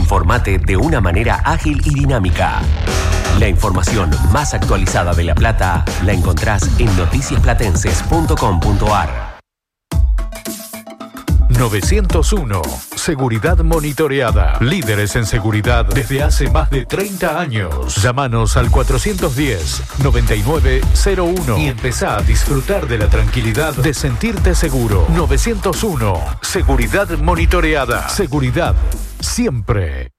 Informate de una manera ágil y dinámica. La información más actualizada de La Plata la encontrás en noticiasplatenses.com.ar. 901. Seguridad monitoreada. Líderes en seguridad desde hace más de 30 años. Llámanos al 410-9901 y empezá a disfrutar de la tranquilidad de sentirte seguro. 901. Seguridad monitoreada. Seguridad siempre.